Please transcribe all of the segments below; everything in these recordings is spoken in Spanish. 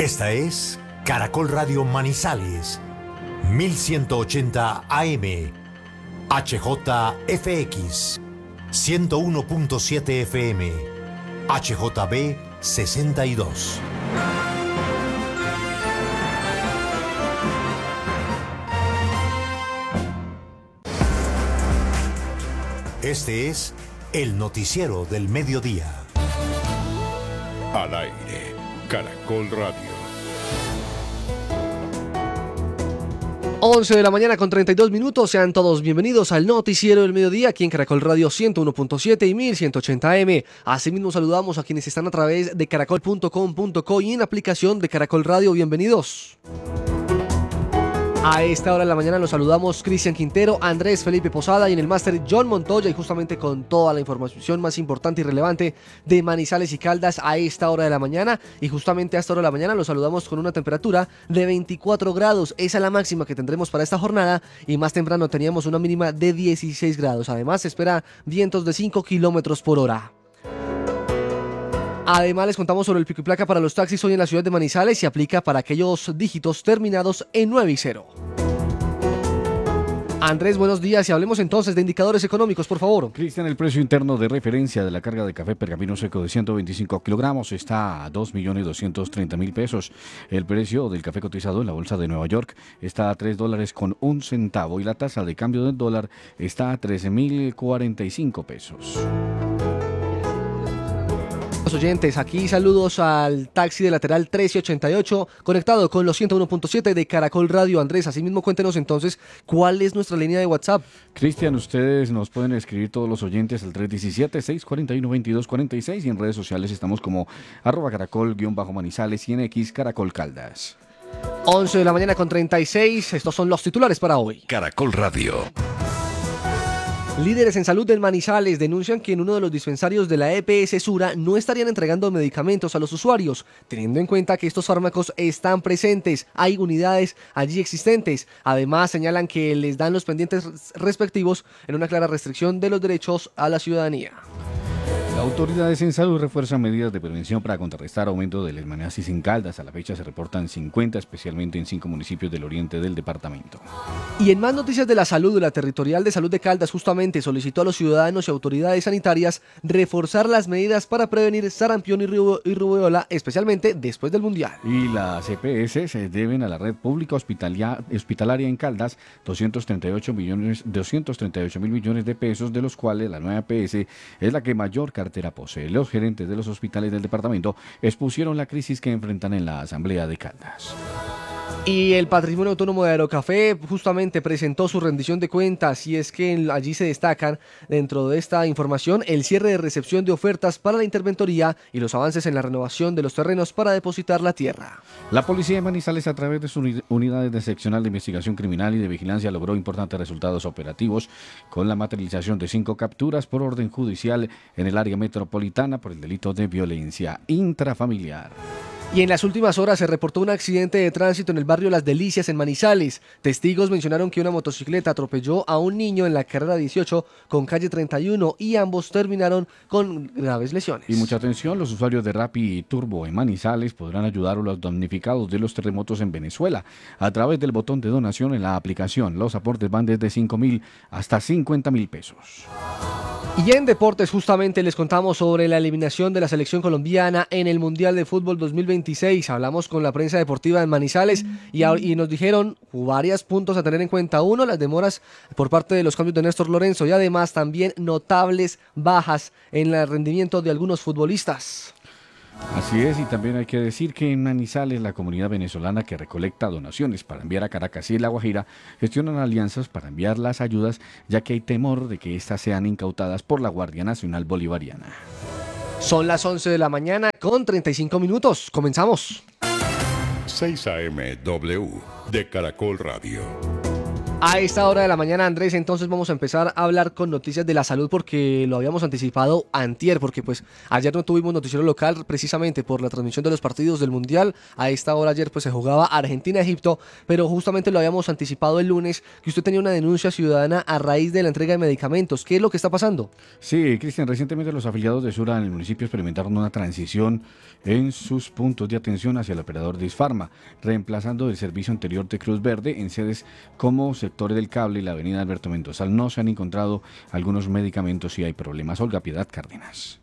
Esta es Caracol Radio Manizales, 1180 AM, HJFX, 101.7 FM, HJB 62. Este es el noticiero del mediodía. Al aire, Caracol Radio. 11 de la mañana con 32 minutos, sean todos bienvenidos al noticiero del mediodía aquí en Caracol Radio 101.7 y 1180 AM. Asimismo saludamos a quienes están a través de caracol.com.co y en la aplicación de Caracol Radio. Bienvenidos. A esta hora de la mañana los saludamos Cristian Quintero, Andrés Felipe Posada y en el máster John Montoya, y justamente con toda la información más importante y relevante de Manizales y Caldas a esta hora de la mañana. Y justamente a esta hora de la mañana los saludamos con una temperatura de 24 grados. Esa es la máxima que tendremos para esta jornada, y más temprano teníamos una mínima de 16 grados. Además se espera vientos de 5 kilómetros por hora. Además les contamos sobre el pico y placa para los taxis hoy en la ciudad de Manizales y aplica para aquellos dígitos terminados en 9 y 0. Andrés, buenos días y hablemos entonces de indicadores económicos, por favor. Cristian, el precio interno de referencia de la carga de café pergamino seco de 125 kilogramos está a 2.230.000 pesos. El precio del café cotizado en la bolsa de Nueva York está a $3.01 y la tasa de cambio del dólar está a 13.045 pesos. Oyentes, aquí saludos al taxi de lateral 1388 conectado con los 101.7 de Caracol Radio. Andrés, asimismo cuéntenos entonces cuál es nuestra línea de WhatsApp. Cristian, ustedes nos pueden escribir todos los oyentes al 317-641-2246 y en redes sociales estamos como @caracol_manizales y en X Caracol Caldas. 11 de la mañana con 36, estos son los titulares para hoy. Caracol Radio. Líderes en salud del Manizales denuncian que en uno de los dispensarios de la EPS Sura no estarían entregando medicamentos a los usuarios, teniendo en cuenta que estos fármacos están presentes, hay unidades allí existentes. Además, señalan que les dan los pendientes respectivos en una clara restricción de los derechos a la ciudadanía. Autoridades en salud refuerzan medidas de prevención para contrarrestar aumento de leishmaniasis en Caldas. A la fecha se reportan 50, especialmente en 5 municipios del oriente del departamento. Y en más noticias de la salud, la Territorial de Salud de Caldas justamente solicitó a los ciudadanos y autoridades sanitarias reforzar las medidas para prevenir sarampión y rubéola, especialmente después del Mundial. Y las EPS se deben a la red pública hospitalaria en Caldas 238 mil millones de pesos, de los cuales la nueva EPS es la que mayor cartera posee. Los gerentes de los hospitales del departamento expusieron la crisis que enfrentan en la Asamblea de Caldas. Y el Patrimonio Autónomo de Aerocafé justamente presentó su rendición de cuentas, y es que allí se destacan dentro de esta información el cierre de recepción de ofertas para la interventoría y los avances en la renovación de los terrenos para depositar la tierra. La policía de Manizales, a través de sus unidades de seccional de investigación criminal y de vigilancia, logró importantes resultados operativos con la materialización de 5 capturas por orden judicial en el área metropolitana por el delito de violencia intrafamiliar. Y en las últimas horas se reportó un accidente de tránsito en el barrio Las Delicias en Manizales. Testigos mencionaron que una motocicleta atropelló a un niño en la carrera 18 con calle 31 y ambos terminaron con graves lesiones. Y mucha atención, los usuarios de Rappi y Turbo en Manizales podrán ayudar a los damnificados de los terremotos en Venezuela a través del botón de donación en la aplicación. Los aportes van desde 5.000 hasta 50.000 pesos. Y en deportes justamente les contamos sobre la eliminación de la selección colombiana en el Mundial de Fútbol 2026. Hablamos con la prensa deportiva de Manizales y nos dijeron varios puntos a tener en cuenta. Uno, las demoras por parte de los cambios de Néstor Lorenzo, y además también notables bajas en el rendimiento de algunos futbolistas. Así es, y también hay que decir que en Manizales la comunidad venezolana que recolecta donaciones para enviar a Caracas y La Guajira gestionan alianzas para enviar las ayudas, ya que hay temor de que éstas sean incautadas por la Guardia Nacional Bolivariana. Son las 11 de la mañana con 35 minutos. Comenzamos. 6 AM W de Caracol Radio. A esta hora de la mañana, Andrés, entonces vamos a empezar a hablar con noticias de la salud porque lo habíamos anticipado antier, porque pues ayer no tuvimos noticiero local precisamente por la transmisión de los partidos del Mundial. A esta hora ayer pues se jugaba Argentina-Egipto, pero justamente lo habíamos anticipado el lunes que usted tenía una denuncia ciudadana a raíz de la entrega de medicamentos. ¿Qué es lo que está pasando? Sí, Cristian, recientemente los afiliados de Sura en el municipio experimentaron una transición en sus puntos de atención hacia el operador Disfarma, reemplazando el servicio anterior de Cruz Verde en sedes como Sectores del Cable y la avenida Alberto Mendoza. No se han encontrado algunos medicamentos y hay problemas. Olga Piedad Cárdenas.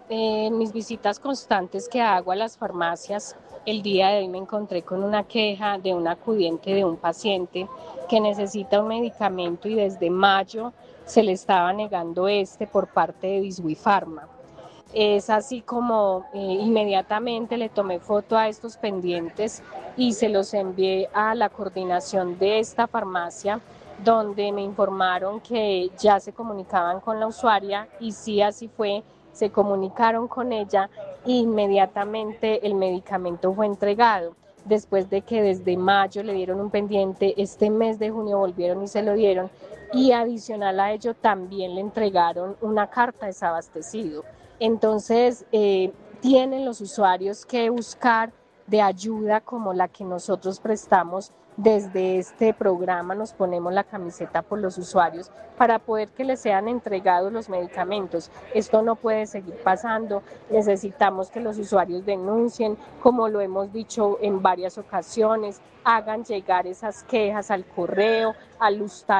En mis visitas constantes que hago a las farmacias, el día de hoy me encontré con una queja de un acudiente de un paciente que necesita un medicamento y desde mayo se le estaba negando por parte de Diswifarma. Es así como inmediatamente le tomé foto a estos pendientes y se los envié a la coordinación de esta farmacia, donde me informaron que ya se comunicaban con la usuaria y sí, así fue. Se comunicaron con ella e inmediatamente el medicamento fue entregado. Después de que desde mayo le dieron un pendiente, este mes de junio volvieron y se lo dieron, y adicional a ello también le entregaron una carta de desabastecido. Entonces tienen los usuarios que buscar de ayuda como la que nosotros prestamos. Desde este programa nos ponemos la camiseta por los usuarios para poder que les sean entregados los medicamentos. Esto no puede seguir pasando, necesitamos que los usuarios denuncien, como lo hemos dicho en varias ocasiones, hagan llegar esas quejas al correo, a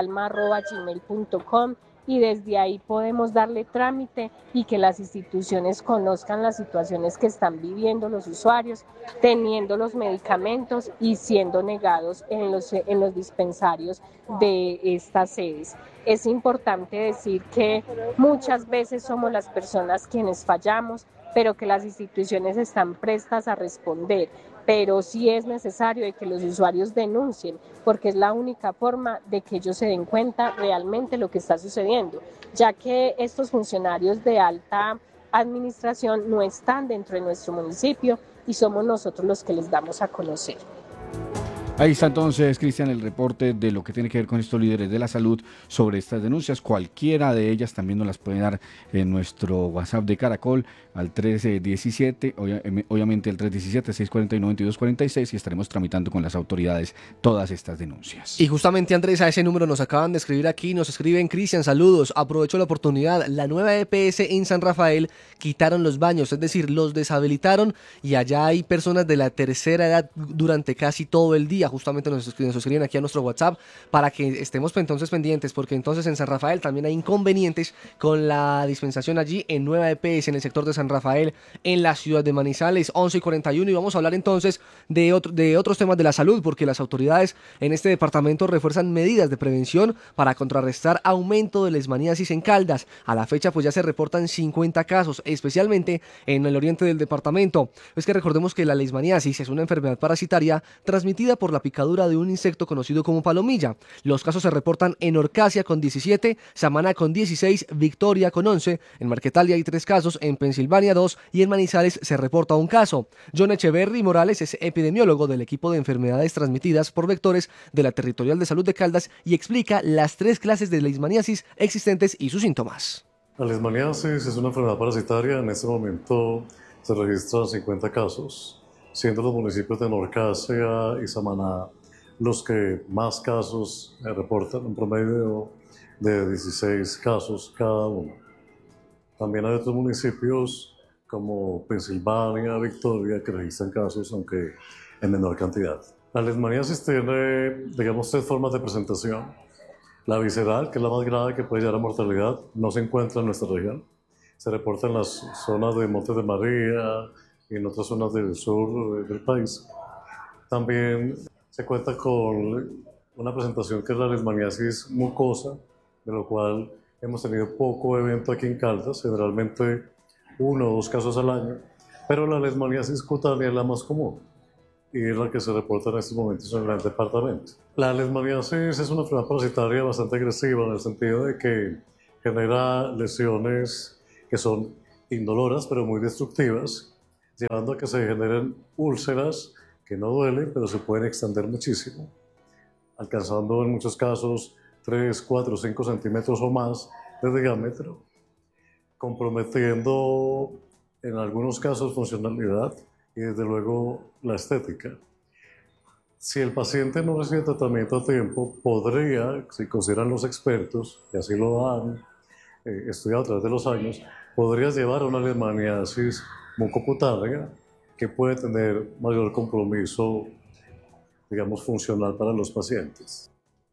lustalma@gmail.com, y desde ahí podemos darle trámite y que las instituciones conozcan las situaciones que están viviendo los usuarios, teniendo los medicamentos y siendo negados en los dispensarios de estas sedes. Es importante decir que muchas veces somos las personas quienes fallamos, pero que las instituciones están prestas a responder. Pero sí es necesario de que los usuarios denuncien, porque es la única forma de que ellos se den cuenta realmente lo que está sucediendo, ya que estos funcionarios de alta administración no están dentro de nuestro municipio y somos nosotros los que les damos a conocer. Ahí está entonces, Cristian, el reporte de lo que tiene que ver con estos líderes de la salud sobre estas denuncias. Cualquiera de ellas también nos las puede dar en nuestro WhatsApp de Caracol al 1317, obviamente al 317-640-9246, y estaremos tramitando con las autoridades todas estas denuncias. Y justamente, Andrés, a ese número nos acaban de escribir aquí, nos escriben: Cristian, saludos, aprovecho la oportunidad, la nueva EPS en San Rafael quitaron los baños, es decir, los deshabilitaron, y allá hay personas de la tercera edad durante casi todo el día. Justamente nos escriben aquí a nuestro WhatsApp para que estemos entonces pendientes, porque entonces en San Rafael también hay inconvenientes con la dispensación allí en nueva EPS en el sector de San Rafael, en la ciudad de Manizales. 11:41, y vamos a hablar entonces de otros temas de la salud, porque las autoridades en este departamento refuerzan medidas de prevención para contrarrestar aumento de leishmaniasis en Caldas. A la fecha pues ya se reportan 50 casos, especialmente en el oriente del departamento. Es que recordemos que la leishmaniasis es una enfermedad parasitaria transmitida por la picadura de un insecto conocido como palomilla. Los casos se reportan en Orcasia con 17, Samaná con 16, Victoria con 11, en Marquetalia hay 3 casos, en Pensilvania 2 y en Manizales se reporta un caso. John Echeverry Morales es epidemiólogo del equipo de enfermedades transmitidas por vectores de la Territorial de Salud de Caldas y explica las 3 clases de leishmaniasis existentes y sus síntomas. La leishmaniasis es una enfermedad parasitaria. En este momento se registran 50 casos, siendo los municipios de Norcasia y Samaná los que más casos reportan, un promedio de 16 casos cada uno. También hay otros municipios como Pensilvania, Victoria, que registran casos, aunque en menor cantidad. La leishmaniasis tiene, digamos, 3 formas de presentación. La visceral, que es la más grave, que puede llegar a mortalidad, no se encuentra en nuestra región. Se reporta en las zonas de Montes de María y en otras zonas del sur del país. También se cuenta con una presentación que es la leishmaniasis mucosa, de lo cual hemos tenido poco evento aquí en Caldas, generalmente 1 o 2 casos al año, pero la leishmaniasis cutánea es la más común y es la que se reporta en estos momentos en el departamento. La leishmaniasis es una enfermedad parasitaria bastante agresiva en el sentido de que genera lesiones que son indoloras pero muy destructivas, llevando a que se generen úlceras que no duelen, pero se pueden extender muchísimo. alcanzando en muchos casos 3, 4, 5 centímetros o más de diámetro, comprometiendo en algunos casos funcionalidad y desde luego la estética. Si el paciente no recibe tratamiento a tiempo, podría, si consideran los expertos, y así lo han estudiado a través de los años, podría llevar a una leishmaniasis mucocutánea que puede tener mayor compromiso, digamos, funcional para los pacientes.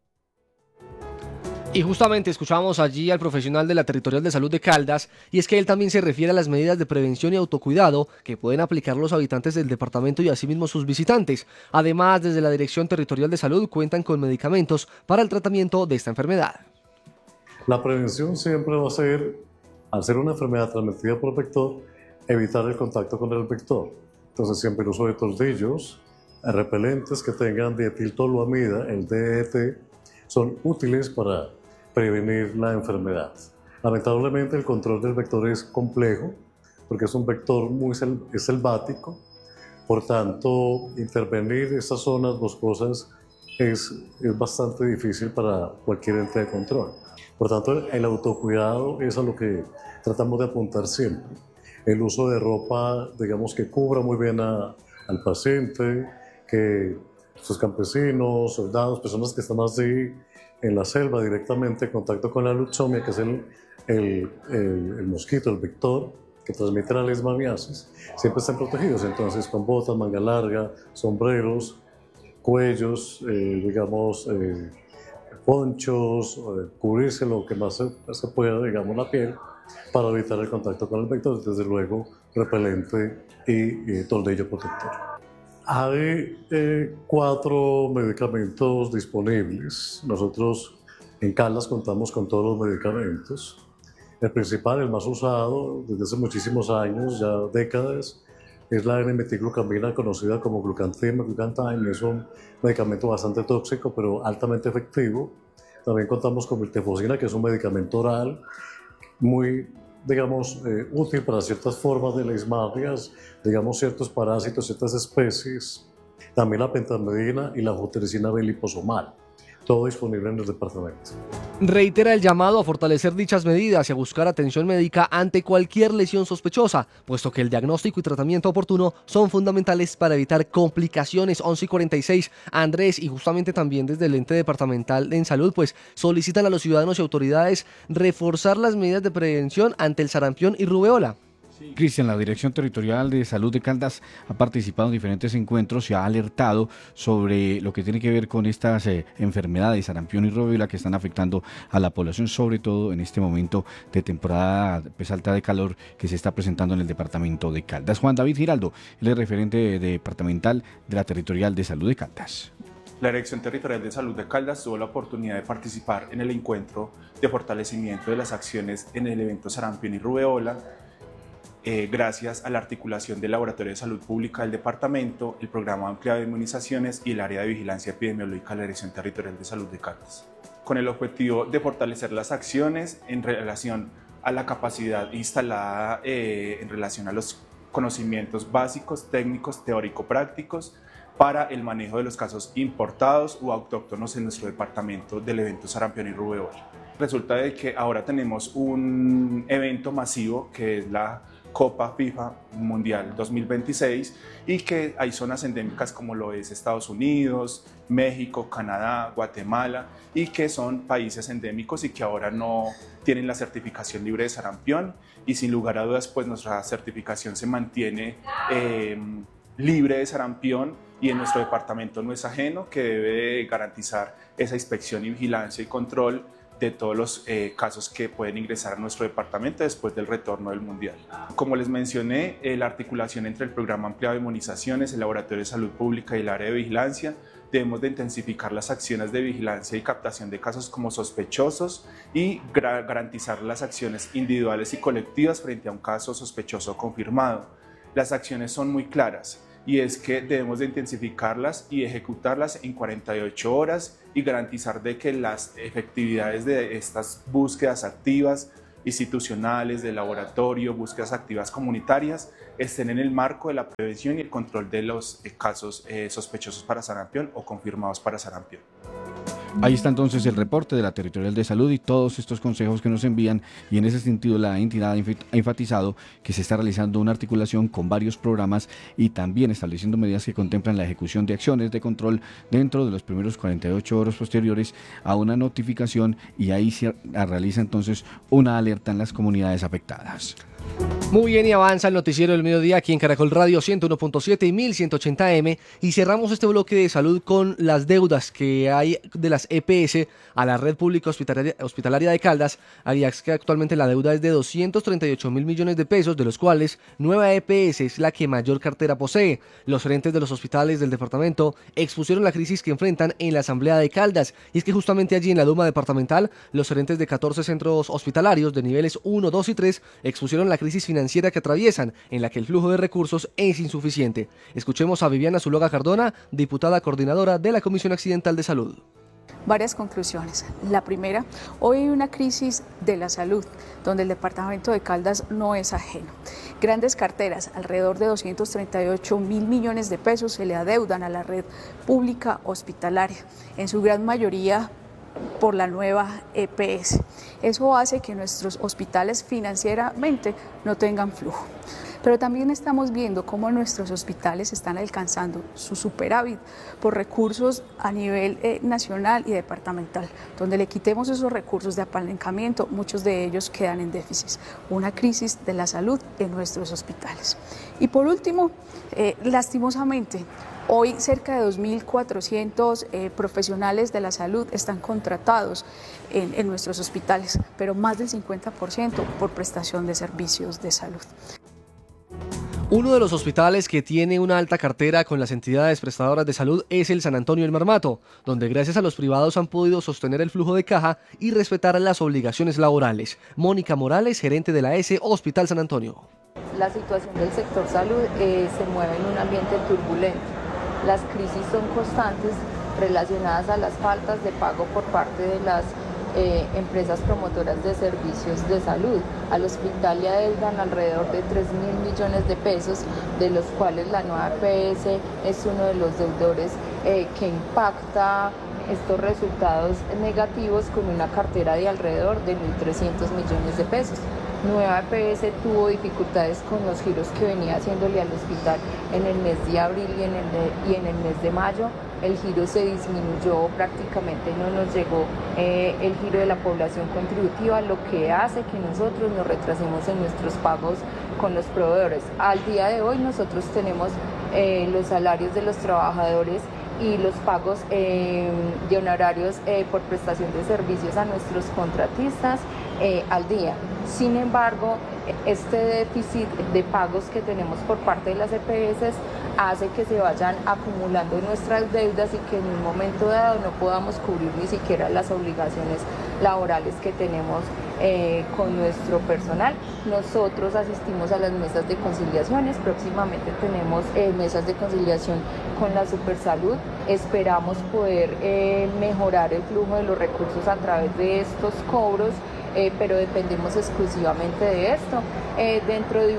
Y justamente escuchamos allí al profesional de la Territorial de Salud de Caldas, y es que él también se refiere a las medidas de prevención y autocuidado que pueden aplicar los habitantes del departamento y asimismo sus visitantes. Además, desde la Dirección Territorial de Salud cuentan con medicamentos para el tratamiento de esta enfermedad. La prevención siempre va a ser, al ser una enfermedad transmitida por vector, evitar el contacto con el vector. Entonces siempre el uso de toldillos, repelentes que tengan dietiltoluamida, el DET, son útiles para prevenir la enfermedad. Lamentablemente el control del vector es complejo porque es un vector muy selvático, por tanto intervenir en estas zonas boscosas es bastante difícil para cualquier ente de control. Por tanto el autocuidado es a lo que tratamos de apuntar siempre. El uso de ropa, digamos, que cubra muy bien al paciente, que sus campesinos, soldados, personas que están así en la selva directamente en contacto con la luxomia, que es el mosquito, el vector que transmite la leishmaniasis, siempre están protegidos. Entonces, con botas, manga larga, sombreros, cuellos, digamos, ponchos, cubrirse lo que más se pueda, digamos, la piel, para evitar el contacto con el vector, desde luego, repelente y toldillo protector. Hay 4 medicamentos disponibles. Nosotros en Caldas contamos con todos los medicamentos. El principal, el más usado desde hace muchísimos años, ya décadas, es la N-metilglucamina, conocida como Glucantime. Es un medicamento bastante tóxico, pero altamente efectivo. También contamos con miltefosina, que es un medicamento oral muy, digamos, útil para ciertas formas de leishmanias, digamos, ciertos parásitos, ciertas especies. También la pentamidina y la anfotericina B liposomal. Todo disponible en el departamento. Reitera el llamado a fortalecer dichas medidas y a buscar atención médica ante cualquier lesión sospechosa, puesto que el diagnóstico y tratamiento oportuno son fundamentales para evitar complicaciones. 11:46, Andrés, y justamente también desde el ente departamental en salud, pues solicitan a los ciudadanos y autoridades reforzar las medidas de prevención ante el sarampión y rubeola. Cristian, la Dirección Territorial de Salud de Caldas ha participado en diferentes encuentros y ha alertado sobre lo que tiene que ver con estas enfermedades, sarampión y rubéola, que están afectando a la población, sobre todo en este momento de temporada pues, alta de calor que se está presentando en el departamento de Caldas. Juan David Giraldo, él es referente departamental de la Territorial de Salud de Caldas. La Dirección Territorial de Salud de Caldas tuvo la oportunidad de participar en el encuentro de fortalecimiento de las acciones en el evento sarampión y rubeola, gracias a la articulación del Laboratorio de Salud Pública del Departamento, el Programa Ampliado de Inmunizaciones y el Área de Vigilancia Epidemiológica de la Dirección Territorial de Salud de Caldas, con el objetivo de fortalecer las acciones en relación a la capacidad instalada en relación a los conocimientos básicos, técnicos, teórico-prácticos para el manejo de los casos importados o autóctonos en nuestro departamento del evento sarampión y rubeola. Resulta de que ahora tenemos un evento masivo que es la Copa FIFA Mundial 2026 y que hay zonas endémicas como lo es Estados Unidos, México, Canadá, Guatemala, y que son países endémicos y que ahora no tienen la certificación libre de sarampión, y sin lugar a dudas pues nuestra certificación se mantiene libre de sarampión, y en nuestro departamento no es ajeno, que debe garantizar esa inspección y vigilancia y control de todos los casos que pueden ingresar a nuestro departamento después del retorno del Mundial. Como les mencioné, la articulación entre el Programa Ampliado de Inmunizaciones, el Laboratorio de Salud Pública y el Área de Vigilancia, debemos de intensificar las acciones de vigilancia y captación de casos como sospechosos y garantizar las acciones individuales y colectivas frente a un caso sospechoso confirmado. Las acciones son muy claras, y es que debemos de intensificarlas y ejecutarlas en 48 horas y garantizar de que las efectividades de estas búsquedas activas, institucionales, de laboratorio, búsquedas activas comunitarias, estén en el marco de la prevención y el control de los casos sospechosos para sarampión o confirmados para sarampión. Ahí está entonces el reporte de la Territorial de Salud y todos estos consejos que nos envían, y en ese sentido la entidad ha enfatizado que se está realizando una articulación con varios programas y también estableciendo medidas que contemplan la ejecución de acciones de control dentro de los primeros 48 horas posteriores a una notificación, y ahí se realiza entonces una alerta en las comunidades afectadas. Muy bien, y avanza el noticiero del mediodía aquí en Caracol Radio 101.7 y 1180M, y cerramos este bloque de salud con las deudas que hay de las EPS a la red pública hospitalaria de Caldas. Ahí es que actualmente la deuda es de 238 mil millones de pesos, de los cuales Nueva EPS es la que mayor cartera posee. Los gerentes de los hospitales del departamento expusieron la crisis que enfrentan en la asamblea de Caldas, y es que justamente allí en la Duma departamental los gerentes de 14 centros hospitalarios de niveles 1, 2 y 3 expusieron la crisis financiera que atraviesan, en la que el flujo de recursos es insuficiente. Escuchemos a Viviana Zuluaga Cardona, diputada coordinadora de la Comisión Accidental de Salud. Varias conclusiones. La primera, hoy hay una crisis de la salud, donde el departamento de Caldas no es ajeno. Grandes carteras, alrededor de 238 mil millones de pesos se le adeudan a la red pública hospitalaria, en su gran mayoría por la nueva EPS. Eso hace que nuestros hospitales financieramente no tengan flujo. Pero también estamos viendo cómo nuestros hospitales están alcanzando su superávit por recursos a nivel nacional y departamental. Donde le quitemos esos recursos de apalancamiento, muchos de ellos quedan en déficit. Una crisis de la salud en nuestros hospitales. Y por último, lastimosamente, hoy cerca de 2.400 profesionales de la salud están contratados en nuestros hospitales, pero más del 50% por prestación de servicios de salud. Uno de los hospitales que tiene una alta cartera con las entidades prestadoras de salud es el San Antonio del Marmato, donde gracias a los privados han podido sostener el flujo de caja y respetar las obligaciones laborales. Mónica Morales, gerente de la S Hospital San Antonio. La situación del sector salud se mueve en un ambiente turbulento. Las crisis son constantes relacionadas a las faltas de pago por parte de las empresas promotoras de servicios de salud. Al hospital le adeudan alrededor de 3 mil millones de pesos, de los cuales la nueva EPS es uno de los deudores que impacta estos resultados negativos con una cartera de alrededor de 1.300 millones de pesos. Nueva EPS tuvo dificultades con los giros que venía haciéndole al hospital en el mes de abril y en el mes de mayo. El giro se disminuyó, prácticamente no nos llegó el giro de la población contributiva, lo que hace que nosotros nos retrasemos en nuestros pagos con los proveedores. Al día de hoy nosotros tenemos los salarios de los trabajadores y los pagos de honorarios por prestación de servicios a nuestros contratistas al día. Sin embargo, este déficit de pagos que tenemos por parte de las EPS hace que se vayan acumulando nuestras deudas y que en un momento dado no podamos cubrir ni siquiera las obligaciones laborales que tenemos con nuestro personal. Nosotros asistimos a las mesas de conciliaciones, próximamente tenemos mesas de conciliación con la Supersalud. Esperamos poder mejorar el flujo de los recursos a través de estos cobros, pero dependemos exclusivamente de esto. Dentro de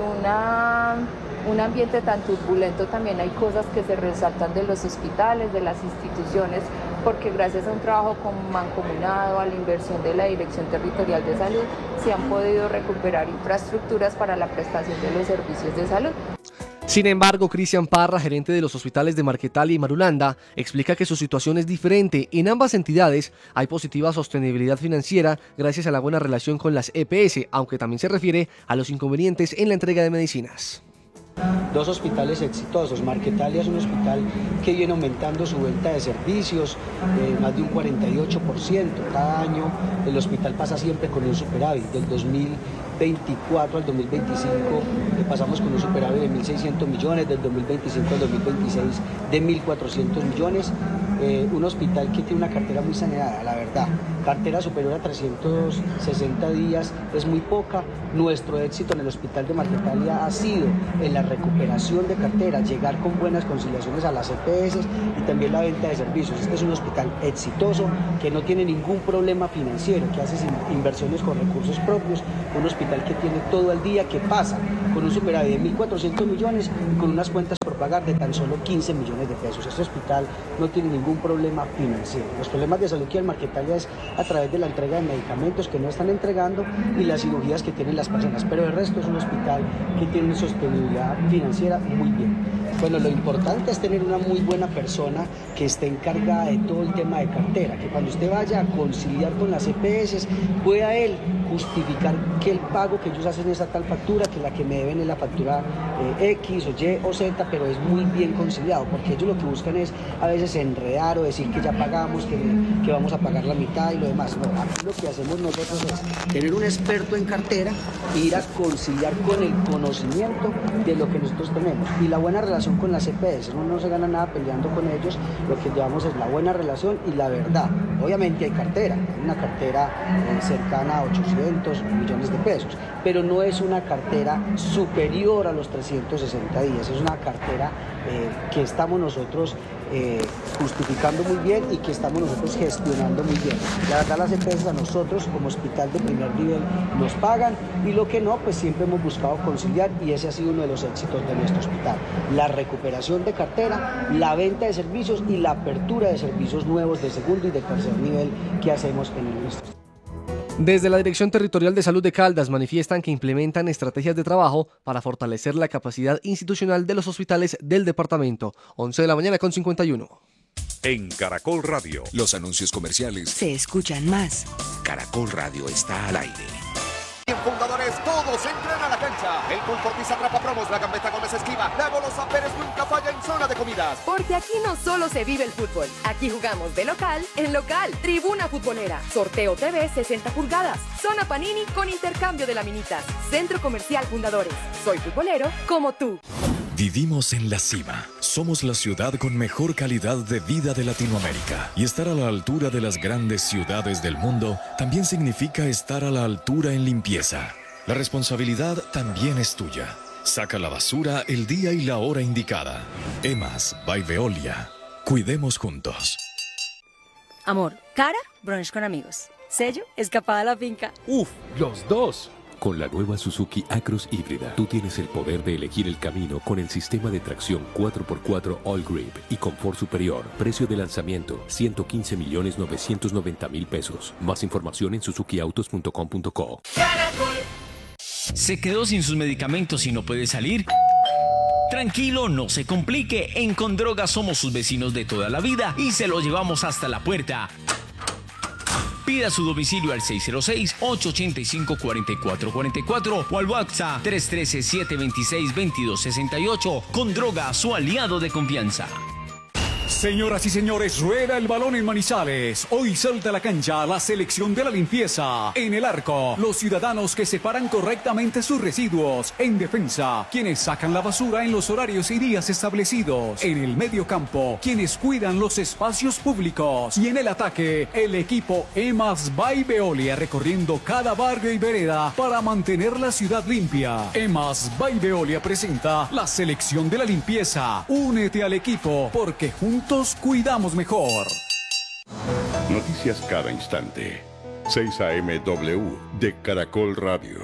un ambiente tan turbulento también hay cosas que se resaltan de los hospitales, de las instituciones, porque gracias a un trabajo mancomunado, a la inversión de la Dirección Territorial de Salud, se han podido recuperar infraestructuras para la prestación de los servicios de salud. Sin embargo, Cristian Parra, gerente de los hospitales de Marquetalia y Marulanda, explica que su situación es diferente. En ambas entidades hay positiva sostenibilidad financiera gracias a la buena relación con las EPS, aunque también se refiere a los inconvenientes en la entrega de medicinas. Dos hospitales exitosos. Marquetalia es un hospital que viene aumentando su venta de servicios más de un 48%. Cada año el hospital pasa siempre con un superávit. Del 2024 al 2025 pasamos con un superávit de 1.600 millones, del 2025 al 2026 de 1.400 millones. Un hospital que tiene una cartera muy saneada, la verdad. Cartera superior a 360 días es muy poca. Nuestro éxito en el hospital de Marquetalia ha sido en la recuperación de cartera, llegar con buenas conciliaciones a las EPS y también la venta de servicios. Este es un hospital exitoso que no tiene ningún problema financiero, que hace inversiones con recursos propios, un hospital que tiene todo al día, que pasa con un superávit de 1.400 millones y con unas cuentas por pagar de tan solo 15 millones de pesos. Este hospital no tiene ningún problema financiero. Los problemas de salud que hay en Marquetalia es a través de la entrega de medicamentos que no están entregando y las cirugías que tienen las personas, pero el resto es un hospital que tiene una sostenibilidad financiera muy bien. Bueno, lo importante es tener una muy buena persona que esté encargada de todo el tema de cartera, que cuando usted vaya a conciliar con las EPS pueda él justificar que el pago que ellos hacen es a tal factura, que la que me deben es la factura X o Y o Z, pero es muy bien conciliado, porque ellos lo que buscan es a veces enredar o decir que ya pagamos, que vamos a pagar la mitad y lo demás. No, aquí lo que hacemos nosotros es tener un experto en cartera e ir a conciliar con el conocimiento de lo que nosotros tenemos y la buena relación con las EPS. Uno no se gana nada peleando con ellos, lo que llevamos es la buena relación y la verdad. Obviamente hay cartera, hay una cartera cercana a 800 millones de pesos, pero no es una cartera superior a los 360 días, es una cartera que estamos nosotros justificando muy bien y que estamos nosotros gestionando muy bien. La verdad, las EPS a nosotros como hospital de primer nivel nos pagan y lo que no, pues siempre hemos buscado conciliar y ese ha sido uno de los éxitos de nuestro hospital. La recuperación de cartera, la venta de servicios y la apertura de servicios nuevos de segundo y de tercer nivel que hacemos en nuestro hospital. Desde la Dirección Territorial de Salud de Caldas manifiestan que implementan estrategias de trabajo para fortalecer la capacidad institucional de los hospitales del departamento. 11 de la mañana con 51. En Caracol Radio. Los anuncios comerciales se escuchan más. Caracol Radio está al aire. En Fundadores todos entran a la cancha. El Pulportis atrapa promos, la Gambetta Gómez esquiva. La Golosa Pérez nunca falla en zona de comidas. Porque aquí no solo se vive el fútbol. Aquí jugamos de local en local. Tribuna futbolera. Sorteo TV 60 pulgadas. Zona Panini con intercambio de laminitas. Centro Comercial Fundadores. Soy futbolero como tú. Vivimos en la cima. Somos la ciudad con mejor calidad de vida de Latinoamérica. Y estar a la altura de las grandes ciudades del mundo también significa estar a la altura en limpieza. La responsabilidad también es tuya. Saca la basura el día y la hora indicada. EMAS by Veolia. Cuidemos juntos. Amor, cara, brunch con amigos. Sello, escapada a la finca. ¡Uf! ¡Los dos! Con la nueva Suzuki Acros híbrida, tú tienes el poder de elegir el camino con el sistema de tracción 4x4 All Grip y confort superior. Precio de lanzamiento, 115.990.000 pesos. Más información en suzukiautos.com.co. ¿Se quedó sin sus medicamentos y no puede salir? Tranquilo, no se complique. En Condroga somos sus vecinos de toda la vida y se lo llevamos hasta la puerta. Pida su domicilio al 606-885-4444 o al WhatsApp 313-726-2268. Condroga, su aliado de confianza. Señoras y señores, rueda el balón en Manizales. Hoy salta a la cancha la selección de la limpieza. En el arco, los ciudadanos que separan correctamente sus residuos. En defensa, quienes sacan la basura en los horarios y días establecidos. En el medio campo, quienes cuidan los espacios públicos. Y en el ataque, el equipo EMAS by Veolia recorriendo cada barrio y vereda para mantener la ciudad limpia. EMAS by Veolia presenta la selección de la limpieza. Únete al equipo porque juntos cuidamos mejor. Noticias cada instante. 6 AMW de Caracol Radio.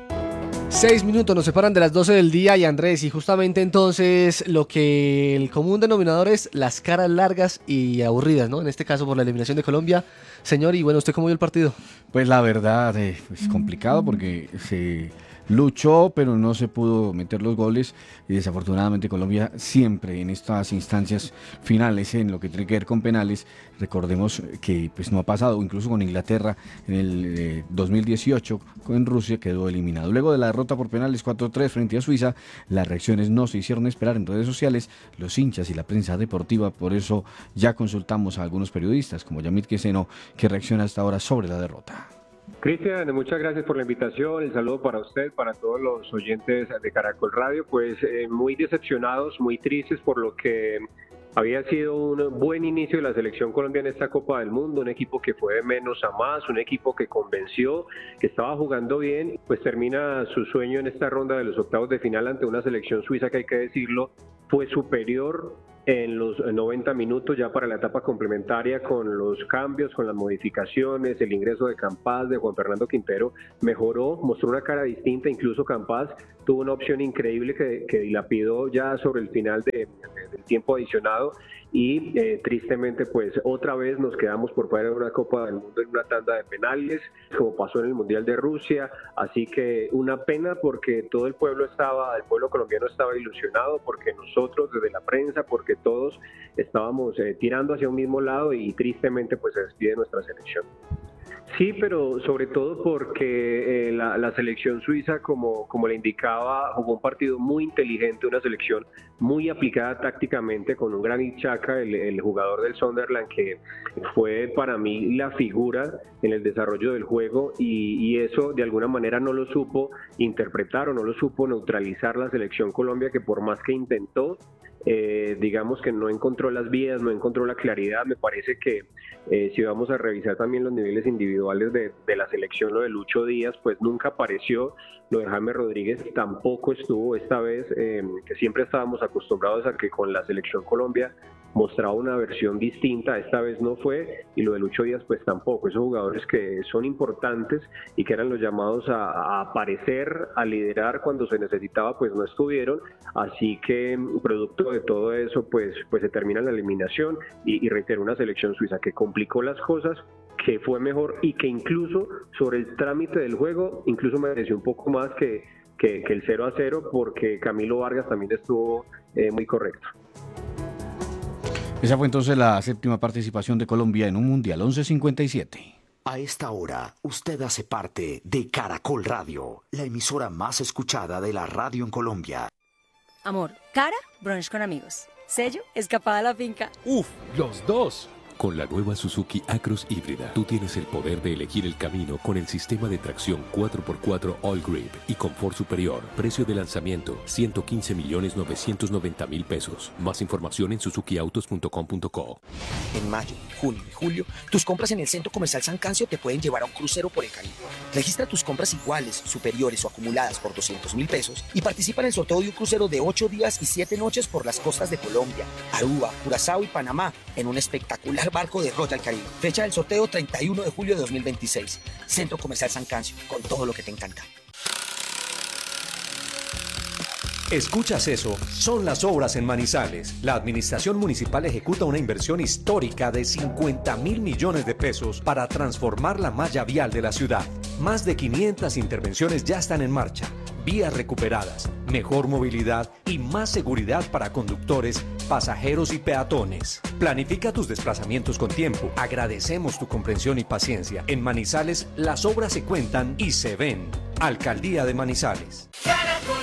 6 minutos nos separan de las 12 del día y Andrés, y justamente entonces lo que el común denominador es las caras largas y aburridas, ¿no? En este caso por la eliminación de Colombia. Señor, y bueno, ¿usted cómo vio el partido? Pues la verdad es complicado porque se luchó, pero no se pudo meter los goles y desafortunadamente Colombia siempre en estas instancias finales, en lo que tiene que ver con penales, recordemos que pues no ha pasado, incluso con Inglaterra en el 2018 en Rusia quedó eliminado. Luego de la derrota por penales 4-3 frente a Suiza, las reacciones no se hicieron esperar en redes sociales, los hinchas y la prensa deportiva, por eso ya consultamos a algunos periodistas como Yamit Queseno, que reacciona hasta ahora sobre la derrota. Cristian, muchas gracias por la invitación, el saludo para usted, para todos los oyentes de Caracol Radio, pues muy decepcionados, muy tristes por lo que había sido un buen inicio de la selección colombiana en esta Copa del Mundo, un equipo que fue de menos a más, un equipo que convenció, que estaba jugando bien, pues termina su sueño en esta ronda de los octavos de final ante una selección suiza que hay que decirlo, fue superior en los 90 minutos ya para la etapa complementaria con los cambios, con las modificaciones, el ingreso de Campas, de Juan Fernando Quintero, mejoró, mostró una cara distinta, incluso Campas tuvo una opción increíble que dilapidó ya sobre el final del tiempo adicionado y tristemente pues otra vez nos quedamos por fuera de una Copa del Mundo en una tanda de penales, como pasó en el Mundial de Rusia, así que una pena porque todo el pueblo colombiano estaba ilusionado, porque nosotros desde la prensa, porque todos estábamos tirando hacia un mismo lado y tristemente pues se despide nuestra selección. Sí, pero sobre todo porque la selección suiza, como le indicaba, jugó un partido muy inteligente, una selección muy aplicada tácticamente, con un gran Xhaka, el jugador del Sunderland, que fue para mí la figura en el desarrollo del juego, y eso de alguna manera no lo supo interpretar o no lo supo neutralizar la selección Colombia, que por más que intentó, digamos que no encontró las vías, no encontró la claridad. Me parece que si vamos a revisar también los niveles individuales de la selección, lo de Lucho Díaz pues nunca apareció, lo de James Rodríguez tampoco estuvo esta vez, que siempre estábamos acostumbrados a que con la selección Colombia mostraba una versión distinta, esta vez no fue, y lo de Lucho Díaz pues tampoco. Esos jugadores que son importantes y que eran los llamados a aparecer, a liderar cuando se necesitaba, pues no estuvieron, así que producto de todo eso pues se termina la eliminación y reitero, una selección suiza que complicó las cosas, que fue mejor y que incluso sobre el trámite del juego incluso mereció un poco más que el 0-0, porque Camilo Vargas también estuvo muy correcto. Esa fue entonces la séptima participación de Colombia en un Mundial. 11:57. A esta hora, usted hace parte de Caracol Radio, la emisora más escuchada de la radio en Colombia. Amor, cara, brunch con amigos. Sello, escapada a la finca. ¡Uf! ¡Los dos! Con la nueva Suzuki Acros híbrida, tú tienes el poder de elegir el camino con el sistema de tracción 4x4 All Grip y confort superior. Precio de lanzamiento, 115.990.000 pesos. Más información en suzukiautos.com.co. En mayo, junio y julio, tus compras en el Centro Comercial San Cancio te pueden llevar a un crucero por el Caribe. Registra tus compras iguales, superiores o acumuladas por 200.000 pesos y participa en el sorteo de un crucero de 8 días y 7 noches por las costas de Colombia, Aruba, Curazao y Panamá en un espectacular barco de Royal Caribe. Fecha del sorteo 31 de julio de 2026. Centro Comercial San Cancio, con todo lo que te encanta. ¿Escuchas eso? Son las obras en Manizales. La administración municipal ejecuta una inversión histórica de 50.000 millones de pesos para transformar la malla vial de la ciudad. Más de 500 intervenciones ya están en marcha. Vías recuperadas, mejor movilidad y más seguridad para conductores, pasajeros y peatones. Planifica tus desplazamientos con tiempo. Agradecemos tu comprensión y paciencia. En Manizales, las obras se cuentan y se ven. Alcaldía de Manizales.